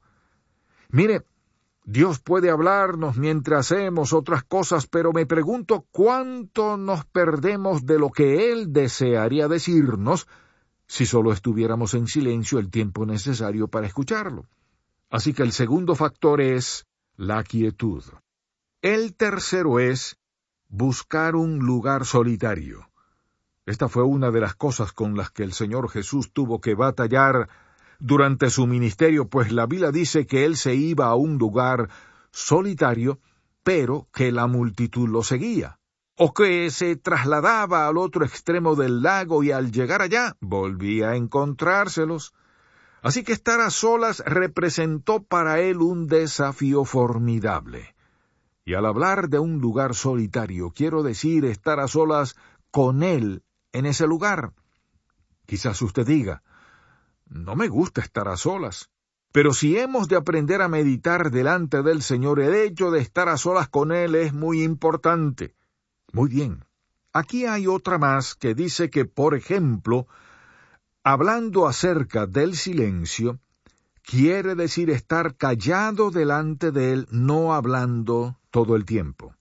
Mire, Dios puede hablarnos mientras hacemos otras cosas, pero me pregunto cuánto nos perdemos de lo que Él desearía decirnos si solo estuviéramos en silencio el tiempo necesario para escucharlo. Así que el segundo factor es la quietud. El tercero es buscar un lugar solitario. Esta fue una de las cosas con las que el Señor Jesús tuvo que batallar durante su ministerio, pues la Biblia dice que Él se iba a un lugar solitario, pero que la multitud lo seguía, o que se trasladaba al otro extremo del lago y al llegar allá volvía a encontrárselos. Así que estar a solas representó para Él un desafío formidable. Y al hablar de un lugar solitario, quiero decir estar a solas con Él en ese lugar. Quizás usted diga, no me gusta estar a solas, pero si hemos de aprender a meditar delante del Señor, el hecho de estar a solas con Él es muy importante. Muy bien, aquí hay otra más que dice que, por ejemplo, hablando acerca del silencio, quiere decir estar callado delante de Él, no hablando todo el tiempo.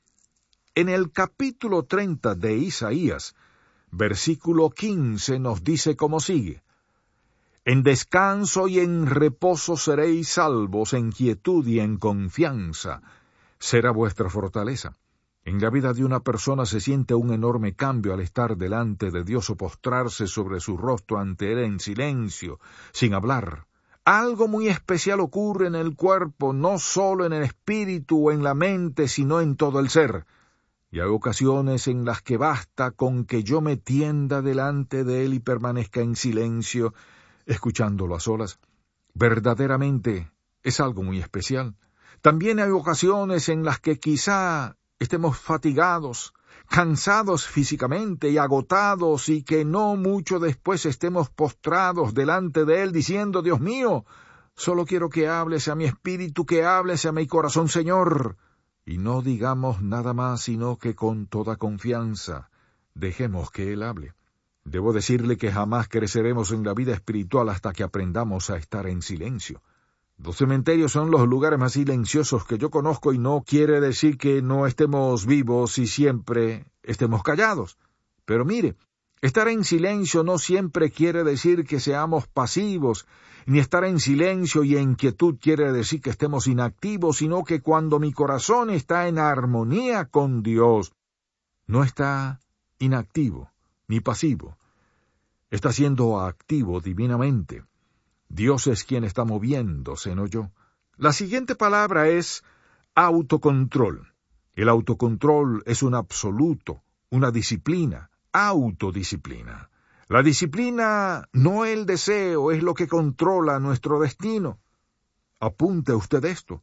En el capítulo 30 de Isaías, versículo 15 nos dice como sigue, «En descanso y en reposo seréis salvos, en quietud y en confianza será vuestra fortaleza». En la vida de una persona se siente un enorme cambio al estar delante de Dios o postrarse sobre su rostro ante Él en silencio, sin hablar. Algo muy especial ocurre en el cuerpo, no solo en el espíritu o en la mente, sino en todo el ser. Y hay ocasiones en las que basta con que yo me tienda delante de Él y permanezca en silencio, escuchándolo a solas. Verdaderamente es algo muy especial. También hay ocasiones en las que quizá estemos fatigados, cansados físicamente y agotados, y que no mucho después estemos postrados delante de Él diciendo, «Dios mío, solo quiero que hables a mi espíritu, que hables a mi corazón, Señor». Y no digamos nada más, sino que con toda confianza dejemos que Él hable. Debo decirle que jamás creceremos en la vida espiritual hasta que aprendamos a estar en silencio. Los cementerios son los lugares más silenciosos que yo conozco y no quiere decir que no estemos vivos y siempre estemos callados. Pero mire, estar en silencio no siempre quiere decir que seamos pasivos, ni estar en silencio y en quietud quiere decir que estemos inactivos, sino que cuando mi corazón está en armonía con Dios, no está inactivo ni pasivo, está siendo activo divinamente. Dios es quien está moviéndose, no yo. La siguiente palabra es autocontrol. El autocontrol es un absoluto, una disciplina, autodisciplina. La disciplina, no el deseo, es lo que controla nuestro destino. Apunte usted esto.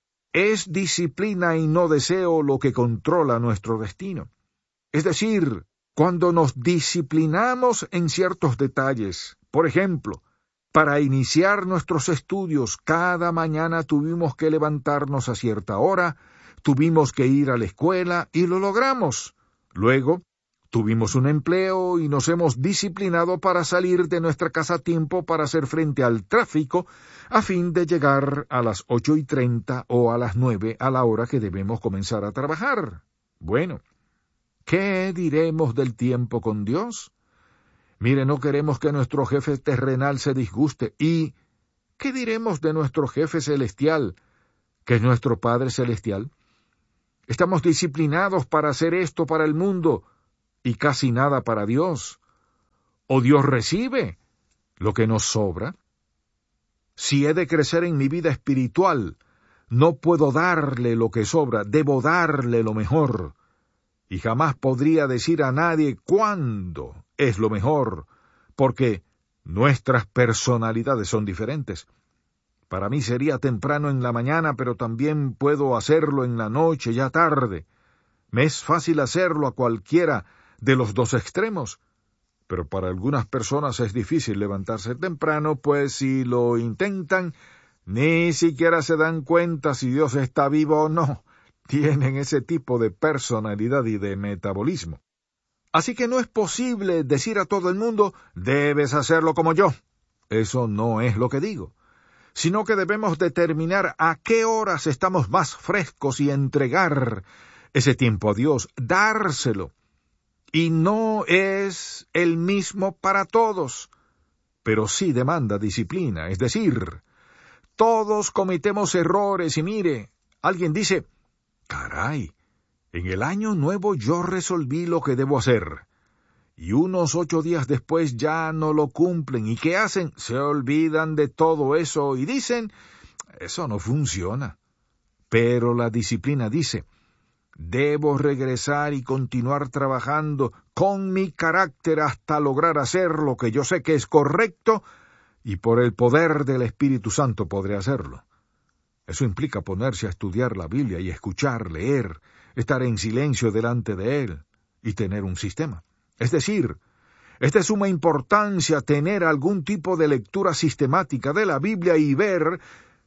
Es disciplina y no deseo lo que controla nuestro destino. Es decir, cuando nos disciplinamos en ciertos detalles, por ejemplo, para iniciar nuestros estudios, cada mañana tuvimos que levantarnos a cierta hora, tuvimos que ir a la escuela y lo logramos. Luego, Tuvimos un empleo y nos hemos disciplinado para salir de nuestra casa a tiempo para hacer frente al tráfico a fin de llegar a las 8:30 o a las 9 a la hora que debemos comenzar a trabajar. Bueno, ¿qué diremos del tiempo con Dios? Mire, no queremos que nuestro jefe terrenal se disguste. ¿Y qué diremos de nuestro jefe celestial, que es nuestro Padre celestial? Estamos disciplinados para hacer esto para el mundo y casi nada para Dios. ¿O Dios recibe lo que nos sobra? Si he de crecer en mi vida espiritual, no puedo darle lo que sobra, debo darle lo mejor. Y jamás podría decir a nadie cuándo es lo mejor, porque nuestras personalidades son diferentes. Para mí sería temprano en la mañana, pero también puedo hacerlo en la noche, ya tarde. Me es fácil hacerlo a cualquiera de los dos extremos, pero para algunas personas es difícil levantarse temprano, pues si lo intentan, ni siquiera se dan cuenta si Dios está vivo o no. Tienen ese tipo de personalidad y de metabolismo. Así que no es posible decir a todo el mundo, debes hacerlo como yo. Eso no es lo que digo, sino que debemos determinar a qué horas estamos más frescos y entregar ese tiempo a Dios, dárselo. Y no es el mismo para todos, pero sí demanda disciplina, es decir, todos cometemos errores y mire, alguien dice, caray, en el año nuevo yo resolví lo que debo hacer, y unos 8 días después ya no lo cumplen, ¿y qué hacen? Se olvidan de todo eso y dicen, eso no funciona. Pero la disciplina dice, debo regresar y continuar trabajando con mi carácter hasta lograr hacer lo que yo sé que es correcto, y por el poder del Espíritu Santo podré hacerlo. Eso implica ponerse a estudiar la Biblia y escuchar, leer, estar en silencio delante de Él y tener un sistema. Es decir, es de suma importancia tener algún tipo de lectura sistemática de la Biblia y ver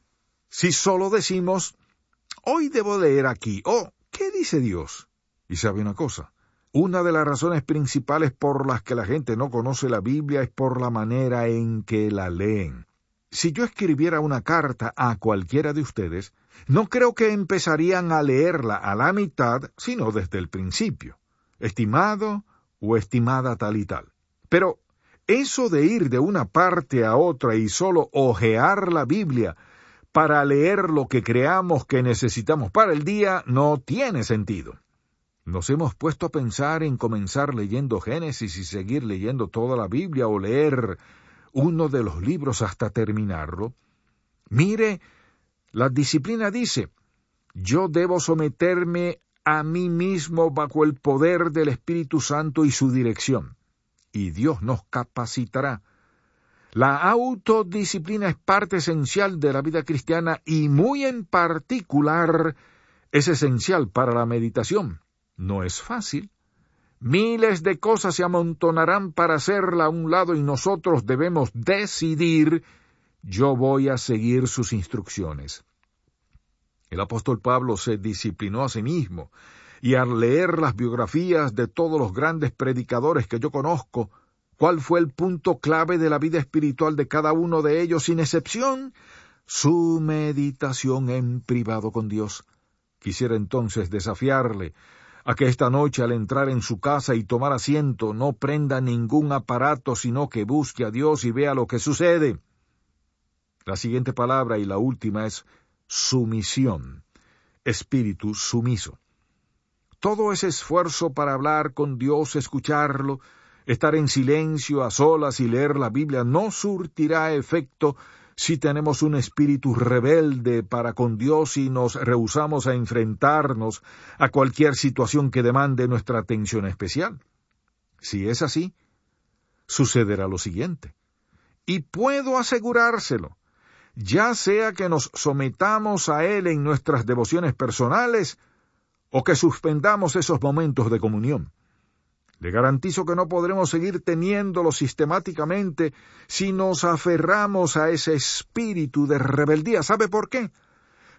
si solo decimos, hoy debo leer aquí, ¿qué dice Dios? Y sabe una cosa, una de las razones principales por las que la gente no conoce la Biblia es por la manera en que la leen. Si yo escribiera una carta a cualquiera de ustedes, no creo que empezarían a leerla a la mitad, sino desde el principio. Estimado o estimada tal y tal. Pero eso de ir de una parte a otra y solo hojear la Biblia para leer lo que creamos que necesitamos para el día no tiene sentido. Nos hemos puesto a pensar en comenzar leyendo Génesis y seguir leyendo toda la Biblia o leer uno de los libros hasta terminarlo. Mire, la disciplina dice, yo debo someterme a mí mismo bajo el poder del Espíritu Santo y su dirección, y Dios nos capacitará. La autodisciplina es parte esencial de la vida cristiana y muy en particular es esencial para la meditación. No es fácil. Miles de cosas se amontonarán para hacerla a un lado y nosotros debemos decidir, yo voy a seguir sus instrucciones. El apóstol Pablo se disciplinó a sí mismo, y al leer las biografías de todos los grandes predicadores que yo conozco, ¿cuál fue el punto clave de la vida espiritual de cada uno de ellos sin excepción? Su meditación en privado con Dios. Quisiera entonces desafiarle a que esta noche al entrar en su casa y tomar asiento no prenda ningún aparato, sino que busque a Dios y vea lo que sucede. La siguiente palabra y la última es sumisión, espíritu sumiso. Todo ese esfuerzo para hablar con Dios, escucharlo, estar en silencio, a solas y leer la Biblia no surtirá efecto si tenemos un espíritu rebelde para con Dios y nos rehusamos a enfrentarnos a cualquier situación que demande nuestra atención especial. Si es así, sucederá lo siguiente. Y puedo asegurárselo, ya sea que nos sometamos a Él en nuestras devociones personales o que suspendamos esos momentos de comunión. Le garantizo que no podremos seguir teniéndolo sistemáticamente si nos aferramos a ese espíritu de rebeldía. ¿Sabe por qué?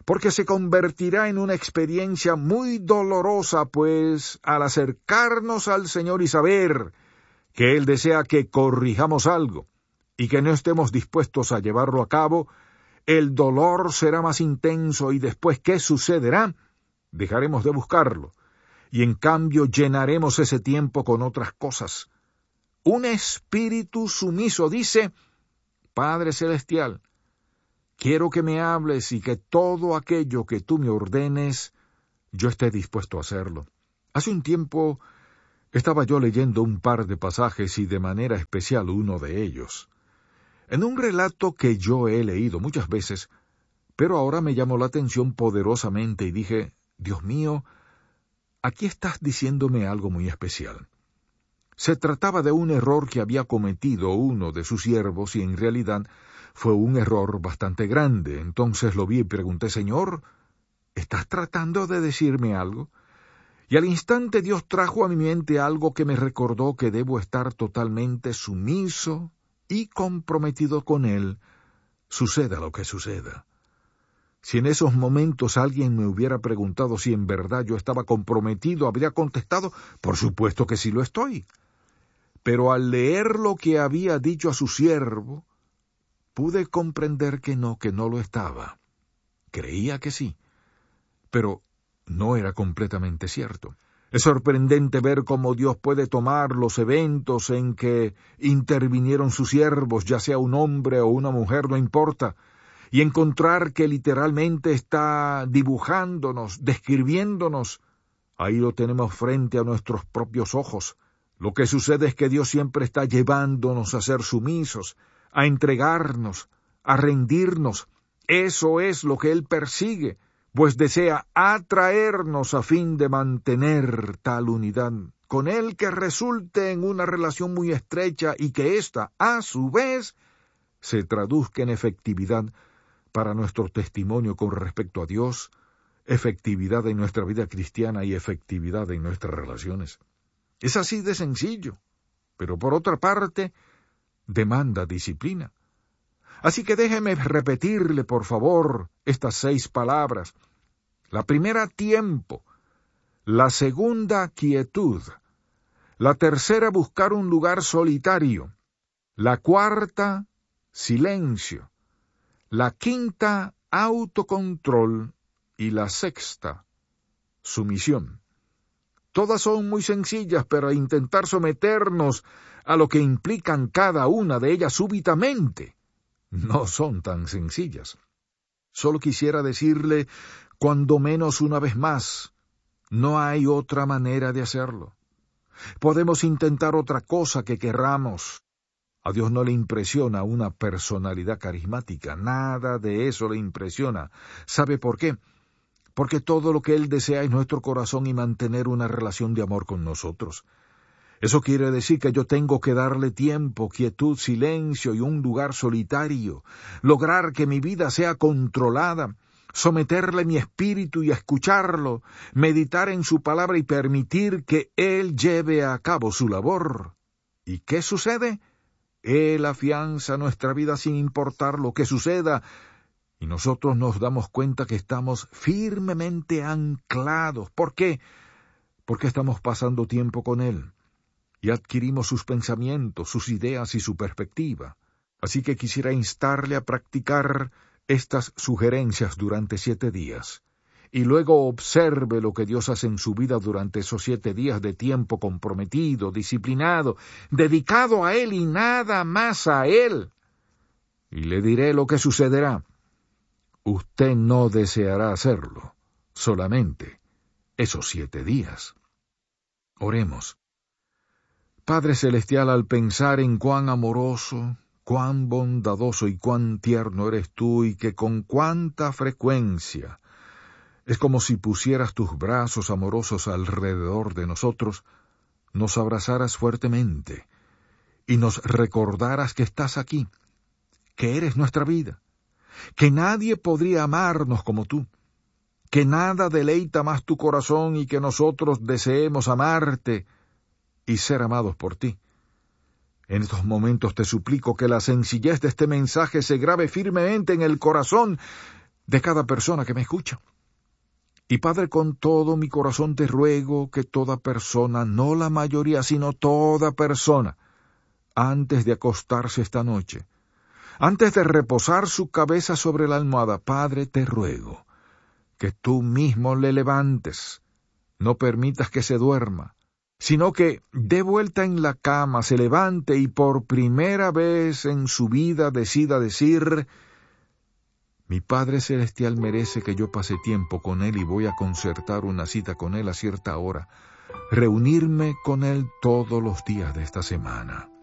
porque se convertirá en una experiencia muy dolorosa, pues al acercarnos al Señor y saber que Él desea que corrijamos algo y que no estemos dispuestos a llevarlo a cabo, el dolor será más intenso y después, ¿qué sucederá? Dejaremos de buscarlo y en cambio llenaremos ese tiempo con otras cosas. Un espíritu sumiso dice: Padre Celestial, quiero que me hables y que todo aquello que tú me ordenes, yo esté dispuesto a hacerlo. Hace un tiempo estaba yo leyendo un par de pasajes y de manera especial uno de ellos. En un relato que yo he leído muchas veces, pero ahora me llamó la atención poderosamente y dije: Dios mío, aquí estás diciéndome algo muy especial. Se trataba de un error que había cometido uno de sus siervos y en realidad fue un error bastante grande. Entonces lo vi y pregunté: Señor, ¿estás tratando de decirme algo? Y al instante Dios trajo a mi mente algo que me recordó que debo estar totalmente sumiso y comprometido con Él, suceda lo que suceda. Si en esos momentos alguien me hubiera preguntado si en verdad yo estaba comprometido, habría contestado: por supuesto que sí lo estoy. Pero al leer lo que había dicho a su siervo, pude comprender que no lo estaba. Creía que sí, pero no era completamente cierto. Es sorprendente ver cómo Dios puede tomar los eventos en que intervinieron sus siervos, ya sea un hombre o una mujer, no importa, y encontrar que literalmente está dibujándonos, describiéndonos. Ahí lo tenemos frente a nuestros propios ojos. Lo que sucede es que Dios siempre está llevándonos a ser sumisos, a entregarnos, a rendirnos. Eso es lo que Él persigue, pues desea atraernos a fin de mantener tal unidad con Él que resulte en una relación muy estrecha y que ésta, a su vez, se traduzca en efectividad para nuestro testimonio con respecto a Dios, efectividad en nuestra vida cristiana y efectividad en nuestras relaciones. Es así de sencillo, pero por otra parte, demanda disciplina. Así que déjeme repetirle, por favor, estas 6 palabras. La primera, tiempo. La segunda, quietud. La tercera, buscar un lugar solitario. La cuarta, silencio. La quinta, autocontrol. Y la sexta, sumisión. Todas son muy sencillas, pero intentar someternos a lo que implican cada una de ellas súbitamente no son tan sencillas. Solo quisiera decirle, cuando menos una vez más, no hay otra manera de hacerlo. Podemos intentar otra cosa que querramos. A Dios no le impresiona una personalidad carismática, nada de eso le impresiona. ¿Sabe por qué? Porque todo lo que Él desea es nuestro corazón y mantener una relación de amor con nosotros. Eso quiere decir que yo tengo que darle tiempo, quietud, silencio y un lugar solitario, lograr que mi vida sea controlada, someterle mi espíritu y escucharlo, meditar en su palabra y permitir que Él lleve a cabo su labor. ¿Y qué sucede? Él afianza nuestra vida sin importar lo que suceda, y nosotros nos damos cuenta que estamos firmemente anclados. ¿Por qué? Porque estamos pasando tiempo con Él y adquirimos sus pensamientos, sus ideas y su perspectiva. Así que quisiera instarle a practicar estas sugerencias durante 7 días, y luego observe lo que Dios hace en su vida durante esos 7 días de tiempo comprometido, disciplinado, dedicado a Él y nada más a Él. Y le diré lo que sucederá. Usted no deseará hacerlo, solamente esos 7 días. Oremos. Padre Celestial, al pensar en cuán amoroso, cuán bondadoso y cuán tierno eres tú, y que con cuánta frecuencia es como si pusieras tus brazos amorosos alrededor de nosotros, nos abrazaras fuertemente y nos recordaras que estás aquí, que eres nuestra vida, que nadie podría amarnos como tú, que nada deleita más tu corazón y que nosotros deseemos amarte y ser amados por ti. En estos momentos te suplico que la sencillez de este mensaje se grabe firmemente en el corazón de cada persona que me escucha. Y Padre, con todo mi corazón te ruego que toda persona, no la mayoría, sino toda persona, antes de acostarse esta noche, antes de reposar su cabeza sobre la almohada, Padre, te ruego que tú mismo le levantes, no permitas que se duerma, sino que de vuelta en la cama se levante y por primera vez en su vida decida decir: mi Padre Celestial merece que yo pase tiempo con Él y voy a concertar una cita con Él a cierta hora, reunirme con Él todos los días de esta semana.